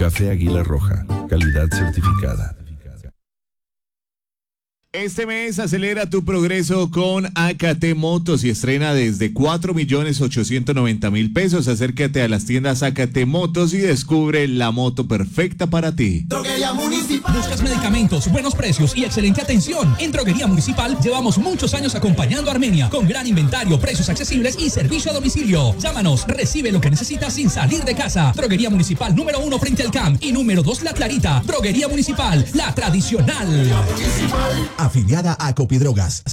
Café Águila Roja, calidad certificada. Este mes acelera tu progreso con AKT Motos y estrena desde 4.890.000 pesos. Acércate a las tiendas AKT Motos y descubre la moto perfecta para ti. Droguería Municipal. ¿Buscas medicamentos, buenos precios y excelente atención? En Droguería Municipal llevamos muchos años acompañando a Armenia con gran inventario, precios accesibles y servicio a domicilio. Llámanos, recibe lo que necesitas sin salir de casa. Droguería Municipal número 1 frente al CAM y número 2 La Clarita. Droguería Municipal, la tradicional. Afiliada a Copidrogas.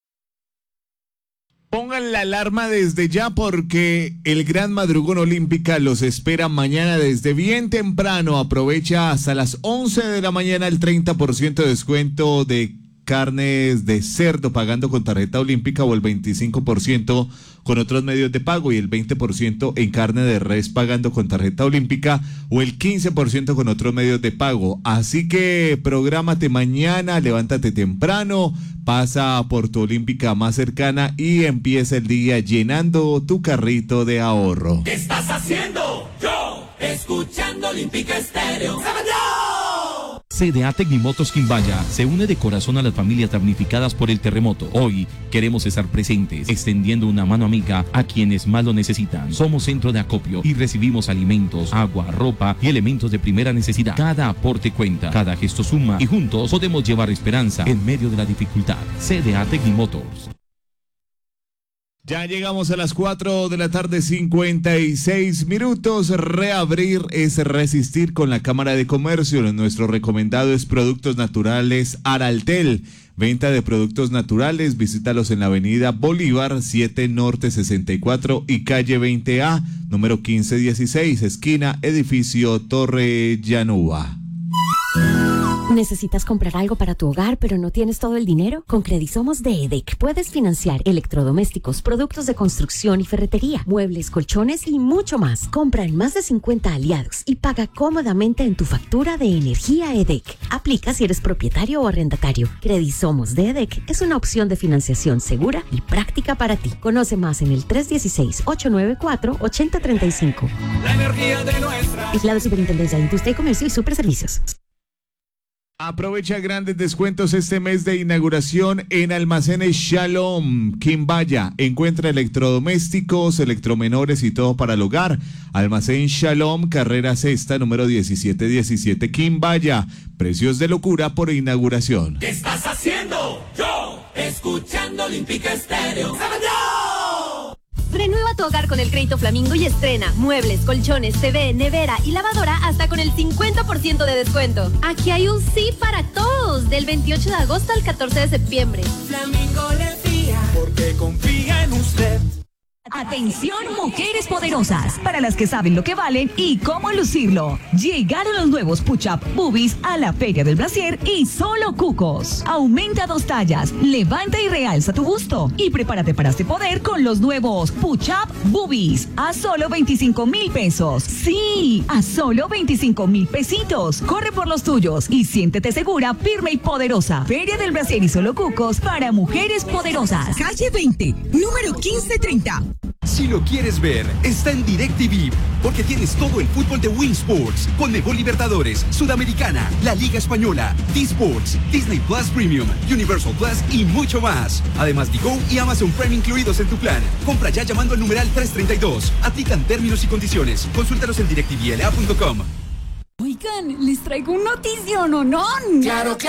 Pongan la alarma desde ya porque el Gran Madrugón Olímpica los espera mañana desde bien temprano. Aprovecha hasta las 11 de la mañana el 30% de descuento de carnes de cerdo pagando con tarjeta olímpica o el 25% con otros medios de pago y el 20% en carne de res pagando con tarjeta olímpica o el 15% con otros medios de pago. Así que prográmate mañana, levántate temprano, pasa por tu olímpica más cercana y empieza el día llenando tu carrito de ahorro. ¿Qué estás haciendo? Yo, escuchando Olímpica Estéreo. CDA Tecnimotos Quimbaya se une de corazón a las familias damnificadas por el terremoto. Hoy queremos estar presentes, extendiendo una mano amiga a quienes más lo necesitan. Somos centro de acopio y recibimos alimentos, agua, ropa y elementos de primera necesidad. Cada aporte cuenta, cada gesto suma y juntos podemos llevar esperanza en medio de la dificultad. CDA Tecnimotos. Ya llegamos a las 4 de la tarde, 56 minutos. Reabrir es resistir con la Cámara de Comercio. Nuestro recomendado es Productos Naturales Araltel. Venta de productos naturales, visítalos en la avenida Bolívar, 7 Norte 64 y calle 20A, número 1516, esquina Edificio Torre Llanúa. ¿Necesitas comprar algo para tu hogar pero no tienes todo el dinero? Con Credisomos de EDEC puedes financiar electrodomésticos, productos de construcción y ferretería, muebles, colchones y mucho más. Compra en más de 50 aliados y paga cómodamente en tu factura de energía EDEC. Aplica si eres propietario o arrendatario. Credisomos de EDEC es una opción de financiación segura y práctica para ti. Conoce más en el 316-894-8035. La energía de nuestra. Vigilado Superintendencia de Industria y Comercio y Superservicios. Aprovecha grandes descuentos este mes de inauguración en Almacenes Shalom, Quimbaya. Encuentra electrodomésticos, electromenores y todo para el hogar. Almacén Shalom, carrera sexta, número 1717, Quimbaya. Precios de locura por inauguración. ¿Qué estás haciendo? Yo, escuchando Olímpica Estéreo. Renueva tu hogar con el crédito Flamingo y estrena muebles, colchones, TV, nevera y lavadora hasta con el 50% de descuento. Aquí hay un sí para todos del 28 de agosto al 14 de septiembre. Flamingo le fía porque confía en usted. Atención, mujeres poderosas, para las que saben lo que valen y cómo lucirlo. Llegaron los nuevos Push-Up Boobies a la Feria del Brasier y solo cucos. Aumenta 2 tallas, levanta y realza tu busto y prepárate para este poder con los nuevos Push-Up Boobies a solo 25,000 pesos. Sí, a solo 25,000 pesitos. Corre por los tuyos y siéntete segura, firme y poderosa. Feria del Brasier y solo cucos para mujeres poderosas. Calle 20, número 1530. Si lo quieres ver, está en DirecTV, porque tienes todo el fútbol de Win Sports, Conmebol Libertadores, Sudamericana, la Liga Española, D-Sports, Disney Plus Premium, Universal Plus y mucho más. Además, Digo y Amazon Prime incluidos en tu plan. Compra ya llamando al numeral 332. Aplican términos y condiciones. Consúltalos en directvla.com. Oigan, les traigo un notición, ¿o no? Claro, claro.